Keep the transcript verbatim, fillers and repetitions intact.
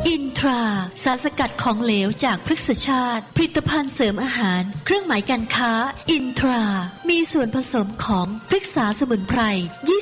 อินทราสารสกัดของเหลวจากพฤกษชาติผลิตภัณฑ์เสริมอาหารเครื่องหมายการค้าอินทรามีส่วนผสมของพฤกษาสมุนไพร